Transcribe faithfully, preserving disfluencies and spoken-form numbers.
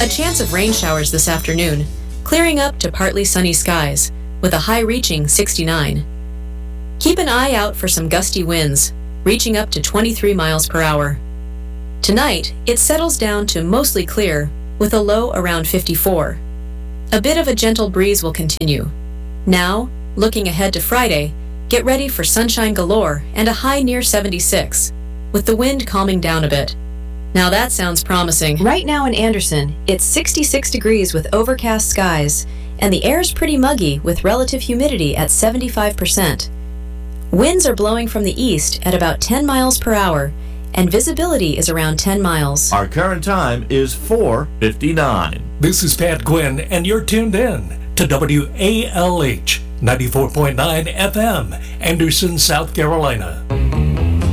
A chance of rain showers this afternoon, clearing up to partly sunny skies, with a high reaching sixty-nine. Keep an eye out for some gusty winds, reaching up to twenty-three miles per hour. Tonight, it settles down to mostly clear, with a low around fifty-four. A bit of a gentle breeze will continue. Now, looking ahead to Friday, get ready for sunshine galore and a high near seventy-six, with the wind calming down a bit. Now that sounds promising. Right now in Anderson, it's sixty-six degrees with overcast skies, and the air's pretty muggy with relative humidity at seventy-five percent. Winds are blowing from the east at about ten miles per hour, and visibility is around ten miles. Our current time is four fifty-nine. This is Pat Gwynn, and you're tuned in to W A L H ninety-four point nine F M, Anderson, South Carolina.